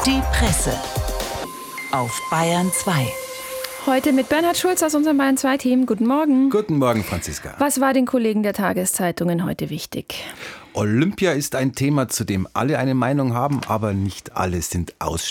Die Presse auf Bayern 2. Heute mit Bernhard Schulz aus unserem Bayern 2 Team. Guten Morgen. Guten Morgen, Franziska. Was war den Kollegen der Tageszeitungen heute wichtig? Olympia ist ein Thema, zu dem alle eine Meinung haben, aber nicht alle sind